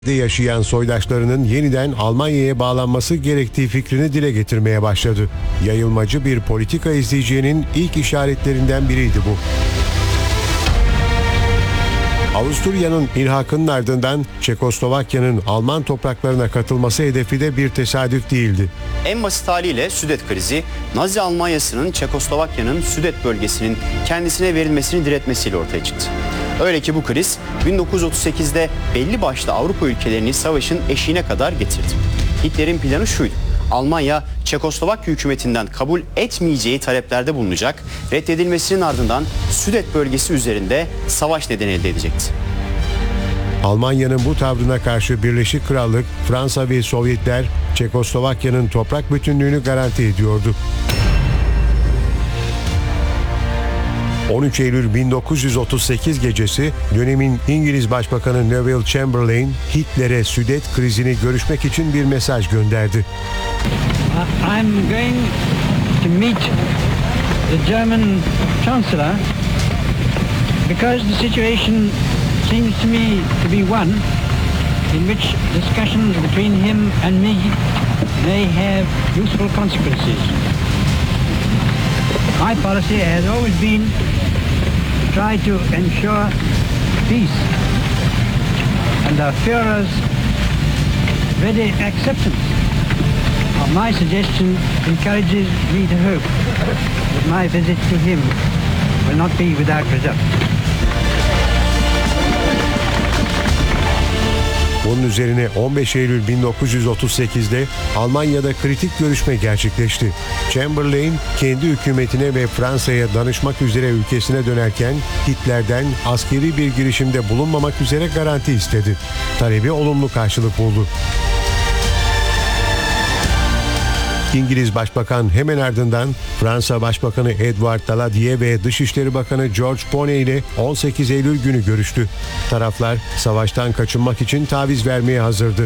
yaşayan soydaşlarının yeniden Almanya'ya bağlanması gerektiği fikrini dile getirmeye başladı. Yayılmacı bir politika izleyeceğinin ilk işaretlerinden biriydi bu. Avusturya'nın ilhakının ardından Çekoslovakya'nın Alman topraklarına katılması hedefi de bir tesadüf değildi. En basit haliyle Südet krizi, Nazi Almanyası'nın Çekoslovakya'nın Südet bölgesinin kendisine verilmesini diretmesiyle ortaya çıktı. Öyle ki bu kriz 1938'de belli başlı Avrupa ülkelerini savaşın eşiğine kadar getirdi. Hitler'in planı şuydu: Almanya, Çekoslovakya hükümetinden kabul etmeyeceği taleplerde bulunacak, reddedilmesinin ardından Südet bölgesi üzerinde savaş nedeni elde edecekti. Almanya'nın bu tavrına karşı Birleşik Krallık, Fransa ve Sovyetler Çekoslovakya'nın toprak bütünlüğünü garanti ediyordu. 13 Eylül 1938 gecesi dönemin İngiliz Başbakanı Neville Chamberlain, Hitler'e Südet krizini görüşmek için bir mesaj gönderdi. I'm going to meet the German Chancellor because the situation seems to me to be one in which discussions between him and me may have useful consequences. My policy has always been to try to ensure peace, and the Führer's ready acceptance of my suggestion encourages me to hope that my visit to him will not be without result. Bunun üzerine 15 Eylül 1938'de Almanya'da kritik görüşme gerçekleşti. Chamberlain kendi hükümetine ve Fransa'ya danışmak üzere ülkesine dönerken Hitler'den askeri bir girişimde bulunmamak üzere garanti istedi. Talebi olumlu karşılık buldu. İngiliz Başbakan hemen ardından Fransa Başbakanı Edouard Daladier ve Dışişleri Bakanı George Bonnet ile 18 Eylül günü görüştü. Taraflar savaştan kaçınmak için taviz vermeye hazırdı.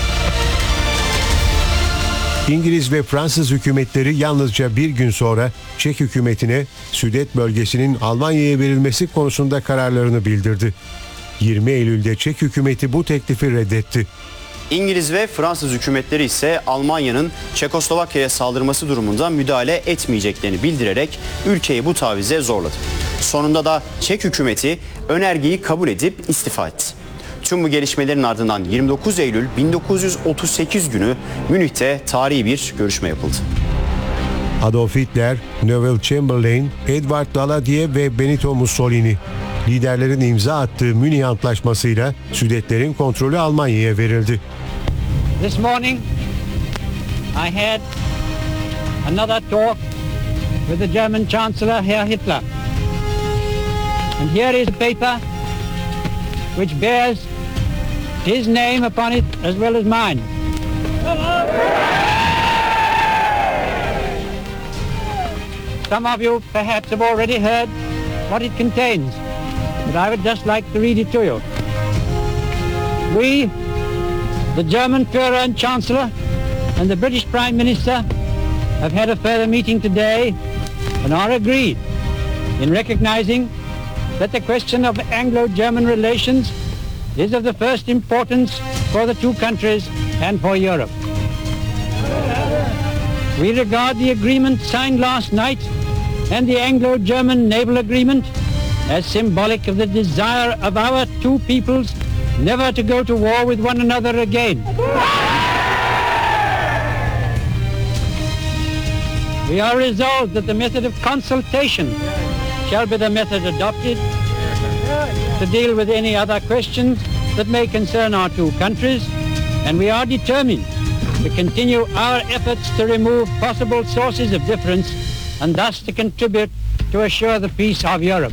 İngiliz ve Fransız hükümetleri yalnızca bir gün sonra Çek hükümetine Südet bölgesinin Almanya'ya verilmesi konusunda kararlarını bildirdi. 20 Eylül'de Çek hükümeti bu teklifi reddetti. İngiliz ve Fransız hükümetleri ise Almanya'nın Çekoslovakya'ya saldırması durumunda müdahale etmeyeceklerini bildirerek ülkeyi bu tavize zorladı. Sonunda da Çek hükümeti önergeyi kabul edip istifa etti. Tüm bu gelişmelerin ardından 29 Eylül 1938 günü Münih'te tarihi bir görüşme yapıldı. Adolf Hitler, Neville Chamberlain, Edouard Daladier ve Benito Mussolini. Liderlerin imza attığı Münih Antlaşması'yla Südetlerin kontrolü Almanya'ya verildi. This morning I had another talk with the German Chancellor, Herr Hitler. And here is a paper which bears his name upon it as well as mine. Some of you perhaps have already heard what it contains, but I would just like to read it to you. We, the German Führer and Chancellor, and the British Prime Minister have had a further meeting today and are agreed in recognizing that the question of Anglo-German relations is of the first importance for the two countries and for Europe. We regard the agreement signed last night and the Anglo-German naval agreement as symbolic of the desire of our two peoples never to go to war with one another again. We are resolved that the method of consultation shall be the method adopted to deal with any other questions that may concern our two countries, and we are determined to continue our efforts to remove possible sources of difference and thus to contribute to assure the peace of Europe.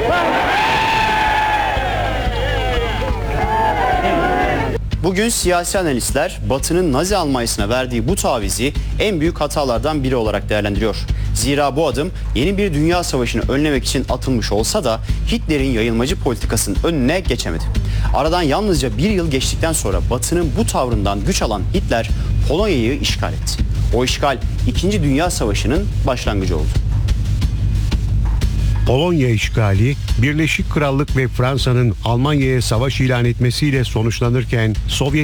Bugün siyasi analistler Batı'nın Nazi Almanyası'na verdiği bu tavizi en büyük hatalardan biri olarak değerlendiriyor. Zira bu adım yeni bir dünya savaşını önlemek için atılmış olsa da Hitler'in yayılmacı politikasının önüne geçemedi. Aradan yalnızca bir yıl geçtikten sonra Batı'nın bu tavrından güç alan Hitler Polonya'yı işgal etti. O işgal 2. Dünya Savaşı'nın başlangıcı oldu. Polonya işgali, Birleşik Krallık ve Fransa'nın Almanya'ya savaş ilan etmesiyle sonuçlanırken Sovyet